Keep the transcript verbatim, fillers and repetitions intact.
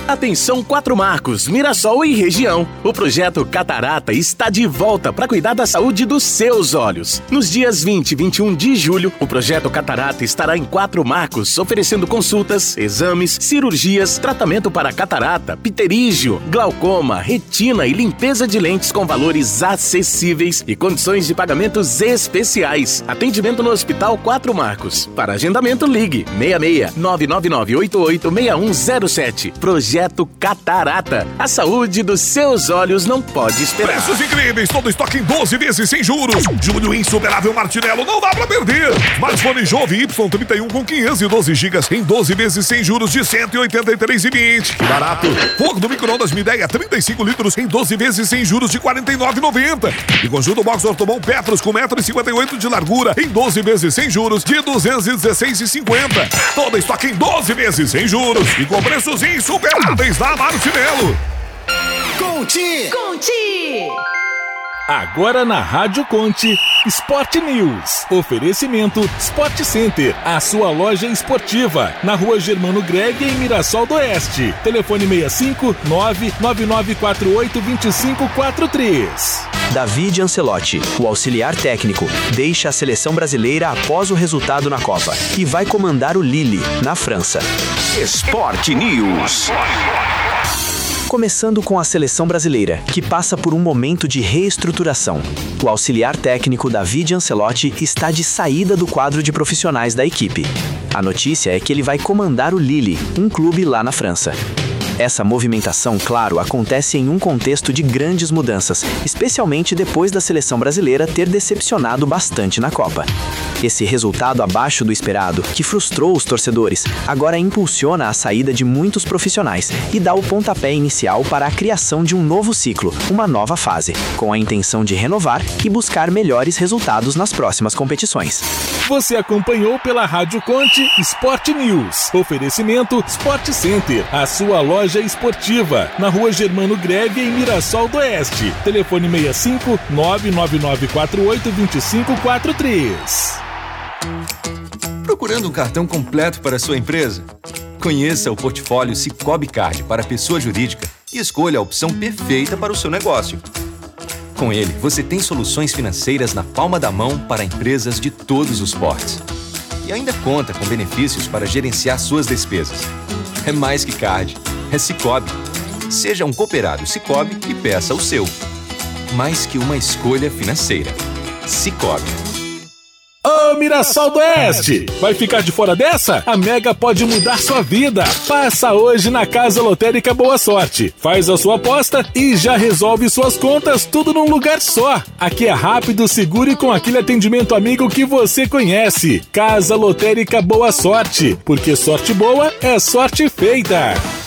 Atenção Quatro Marcos, Mirassol e região. O projeto Catarata está de volta para cuidar da saúde dos seus olhos. Nos dias vinte e vinte e um de julho, o projeto Catarata estará em Quatro Marcos, oferecendo consultas, exames, cirurgias, tratamento para catarata, pterígio, glaucoma, retina e limpeza de lentes com valores acessíveis e condições de pagamentos especiais. Atendimento no Hospital Quatro Marcos. Para agendamento, ligue seis seis nove nove nove oito oito seis um zero sete. Projeto Catarata. A saúde dos seus olhos não pode esperar. Preços incríveis, todo estoque em doze vezes sem juros. Julho insuperável Martinello, não dá pra perder. Smartphone Jove Y trinta e um com quinhentos e doze gigas em doze vezes sem juros de cento e oitenta e três reais e vinte centavos. Que barato. Fogo do micro-ondas Midea trinta e cinco litros em doze vezes sem juros de quarenta e nove reais e noventa centavos. E conjunto box Ortobon Petros com um metro e cinquenta e oito de largura em doze vezes sem juros de duzentos e dezesseis reais e cinquenta centavos. Todo estoque em doze vezes sem juros e com preços insuperáveis da Martinello. Conte! Conte! Agora na Rádio Conte, Sport News. Oferecimento Sport Center, a sua loja esportiva, na Rua Germano Greg, em Mirassol do Oeste. Telefone seis cinco nove nove nove quatro oito dois cinco quatro três. David Ancelotti, o auxiliar técnico, deixa a seleção brasileira após o resultado na Copa e vai comandar o Lille, na França. Sport News. Começando com a seleção brasileira, que passa por um momento de reestruturação. O auxiliar técnico David Ancelotti está de saída do quadro de profissionais da equipe. A notícia é que ele vai comandar o Lille, um clube lá na França. Essa movimentação, claro, acontece em um contexto de grandes mudanças, especialmente depois da seleção brasileira ter decepcionado bastante na Copa. Esse resultado abaixo do esperado, que frustrou os torcedores, agora impulsiona a saída de muitos profissionais e dá o pontapé inicial para a criação de um novo ciclo, uma nova fase, com a intenção de renovar e buscar melhores resultados nas próximas competições. Você acompanhou pela Rádio Conte Sport News. Oferecimento Sport Center, a sua loja esportiva, na Rua Germano Greve, em Mirassol do Oeste. Telefone seis cinco nove nove nove quatro oito dois cinco quatro três. Procurando um cartão completo para a sua empresa? Conheça o portfólio Sicoob Card para pessoa jurídica e escolha a opção perfeita para o seu negócio. Com ele, você tem soluções financeiras na palma da mão para empresas de todos os portes. E ainda conta com benefícios para gerenciar suas despesas. É mais que card, é Sicoob. Seja um cooperado Sicoob e peça o seu. Mais que uma escolha financeira. Sicoob. Ô Mirassol do Oeste, vai ficar de fora dessa? A Mega pode mudar sua vida. Passa hoje na Casa Lotérica Boa Sorte. Faz a sua aposta e já resolve suas contas tudo num lugar só. Aqui é rápido, seguro e com aquele atendimento amigo que você conhece. Casa Lotérica Boa Sorte, porque sorte boa é sorte feita.